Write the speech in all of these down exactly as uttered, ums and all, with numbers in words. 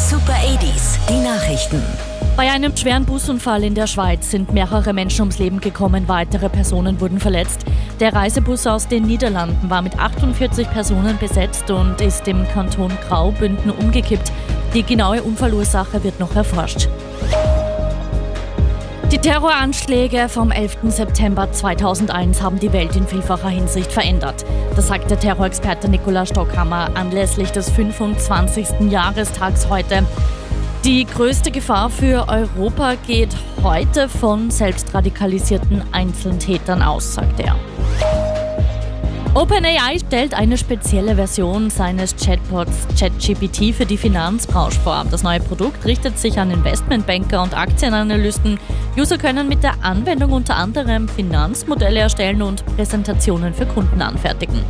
Super achtziger, die Nachrichten. Bei einem schweren Busunfall in der Schweiz sind mehrere Menschen ums Leben gekommen, weitere Personen wurden verletzt. Der Reisebus aus den Niederlanden war mit achtundvierzig Personen besetzt und ist im Kanton Graubünden umgekippt. Die genaue Unfallursache wird noch erforscht. Die Terroranschläge vom elften September zweitausendeins haben die Welt in vielfacher Hinsicht verändert. Das sagt der Terrorexperte Nikolaus Stockhammer anlässlich des fünfundzwanzigsten Jahrestags heute. Die größte Gefahr für Europa geht heute von selbstradikalisierten Einzeltätern aus, sagt er. OpenAI stellt eine spezielle Version seines Chatbots ChatGPT für die Finanzbranche vor. Das neue Produkt richtet sich an Investmentbanker und Aktienanalysten. User können mit der Anwendung unter anderem Finanzmodelle erstellen und Präsentationen für Kunden anfertigen.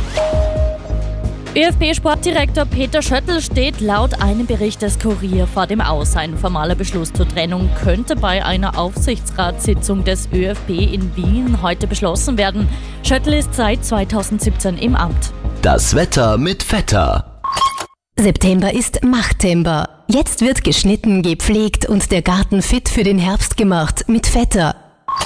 ÖFB-Sportdirektor Peter Schöttl steht laut einem Bericht des Kurier vor dem Aus. Ein formaler Beschluss zur Trennung könnte bei einer Aufsichtsratssitzung des ÖFB in Wien heute beschlossen werden. Schöttl ist seit zweitausendsiebzehn im Amt. Das Wetter mit Vetter. September ist Machttember. Jetzt wird geschnitten, gepflegt und der Garten fit für den Herbst gemacht mit Vetter.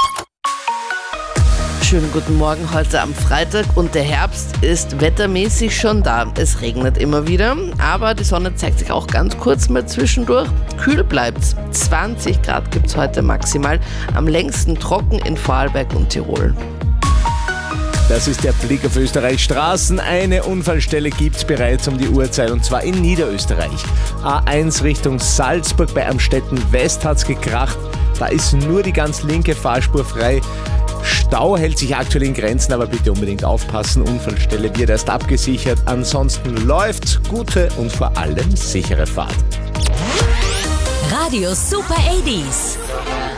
Schönen guten Morgen heute am Freitag und der Herbst ist wettermäßig schon da. Es regnet immer wieder, aber die Sonne zeigt sich auch ganz kurz mal zwischendurch. Kühl bleibt's. zwanzig Grad gibt's heute maximal. Am längsten trocken in Vorarlberg und Tirol. Das ist der Blick auf Österreichs Straßen. Eine Unfallstelle gibt's bereits um die Uhrzeit und zwar in Niederösterreich. A eins Richtung Salzburg bei Amstetten West hat's gekracht. Da ist nur die ganz linke Fahrspur frei. Stau hält sich aktuell in Grenzen, aber bitte unbedingt aufpassen. Unfallstelle wird erst abgesichert. Ansonsten läuft's. Gute und vor allem sichere Fahrt. Radio Super achtziger.